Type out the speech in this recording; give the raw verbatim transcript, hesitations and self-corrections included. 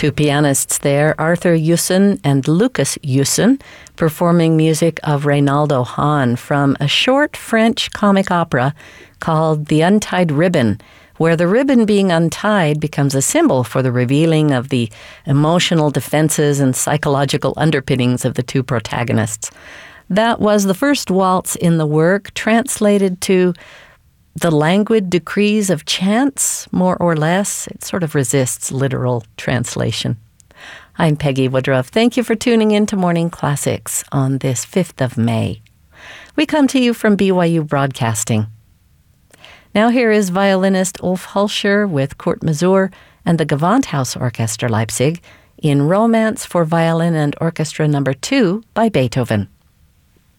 Two pianists there, Arthur Jussen and Lucas Jussen, performing music of Reynaldo Hahn from a short French comic opera called The Untied Ribbon, where the ribbon being untied becomes a symbol for the revealing of the emotional defenses and psychological underpinnings of the two protagonists. That was the first waltz in the work, translated to the languid decrees of chance, more or less. It sort of resists literal translation. I'm Peggy Woodruff. Thank you for tuning in to Morning Classics on this fifth of May. We come to you from B Y U Broadcasting. Now here is violinist Ulf Hulscher with Kurt Masur and the Gewandhaus Orchester Leipzig in Romance for Violin and Orchestra number two by Beethoven.